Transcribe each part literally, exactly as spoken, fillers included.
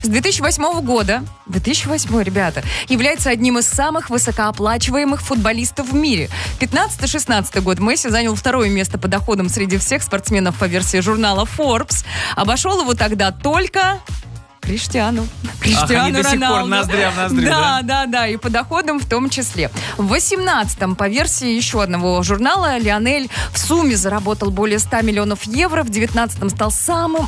С две тысячи восьмого года, две тысячи восьмой, ребята, является одним из самых высокооплачиваемых футболистов в мире. пятнадцатый-шестнадцатый год Месси занял второе место по доходам среди всех спортсменов по версии журнала Forbes. Обошел его тогда только... Криштиану. Криштиану Ах, они до сих пор Роналду. ноздря в ноздрю, да, да? да, да, и по доходам в том числе. В восемнадцатом, по версии еще одного журнала, Лионель в сумме заработал более ста миллионов евро. В девятнадцатом стал самым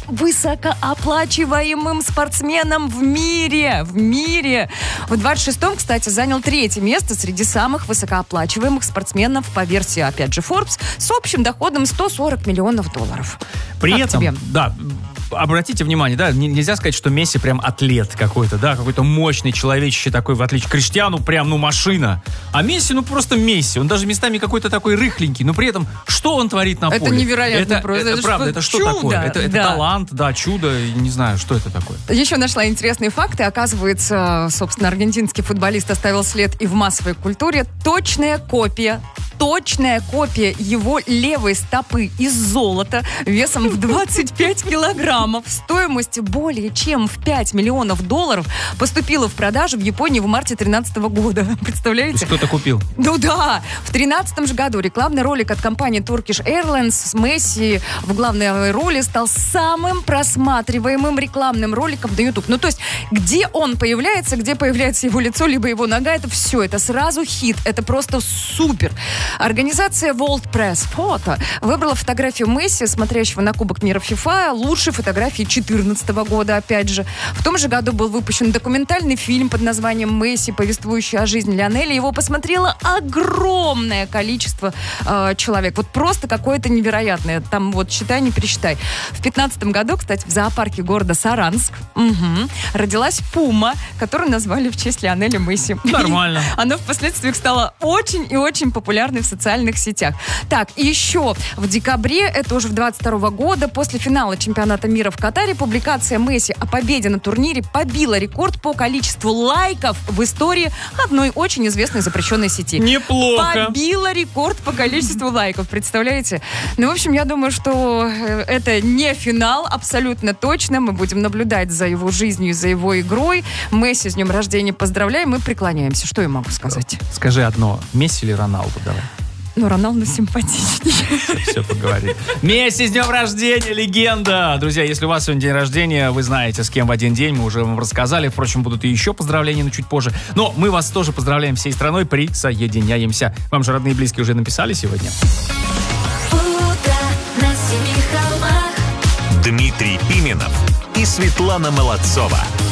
высокооплачиваемым спортсменом в мире. В мире. В двадцать шестом, кстати, занял третье место среди самых высокооплачиваемых спортсменов по версии, опять же, Forbes, с общим доходом сто сорок миллионов долларов. При Как этом, тебе? да, обратите внимание, да, нельзя сказать, что Месси прям атлет какой-то, да, какой-то мощный, человечище такой, в отличие. Криштиану прям, ну, машина. А Месси, ну, просто Месси. Он даже местами какой-то такой рыхленький, но при этом, что он творит на Это поле? невероятно это, просто. Это, Это правда, что, это что чудо? такое? Это, это Да. талант, да, чудо, не знаю, что это такое. Еще нашла интересные факты. Оказывается, собственно, аргентинский футболист оставил след и в массовой культуре. Точная копия Точная копия его левой стопы из золота весом в двадцать пять килограммов стоимостью более чем в пять миллионов долларов поступила в продажу в Японии в марте тринадцатого года. То Представляете? есть кто-то купил. Ну да, в тринадцатом же году рекламный ролик от компании Turkish Airlines с Месси в главной роли стал самым просматриваемым рекламным роликом на YouTube. Ну то есть, где он появляется, где появляется его лицо, либо его нога, это все, это сразу хит, это просто супер. Организация World Press Photo выбрала фотографию Месси, смотрящего на Кубок мира FIFA, лучшей фотографии две тысячи четырнадцатого года, опять же. В том же году был выпущен документальный фильм под названием «Месси», повествующий о жизни Лионеля. Его посмотрело огромное количество э, человек. Вот просто какое-то невероятное. Там вот считай, не пересчитай. В пятнадцатом году, кстати, в зоопарке города Саранск угу, родилась пума, которую назвали в честь Лионеля Месси. Нормально. И она впоследствии стала очень и очень популярной в социальных сетях. Так, и еще в декабре, это уже в двадцать второго года, после финала чемпионата мира в Катаре, публикация Месси о победе на турнире побила рекорд по количеству лайков в истории одной очень известной запрещенной сети. Неплохо. Побила рекорд по количеству лайков, представляете? Ну, в общем, я думаю, что это не финал, абсолютно точно. Мы будем наблюдать за его жизнью, за его игрой. Месси с днем рождения поздравляем и преклоняемся. Что я могу сказать? Скажи одно, Месси или Роналду, давай. Ну, Роналду симпатичнее. Все, все поговорили. Месси, с днем рождения, легенда! Друзья, если у вас сегодня день рождения, вы знаете, с кем в один день, мы уже вам рассказали. Впрочем, будут и еще поздравления, но чуть позже. Но мы вас тоже поздравляем всей страной, присоединяемся. Вам же родные и близкие уже написали сегодня? Дмитрий Пименов и Светлана Молодцова.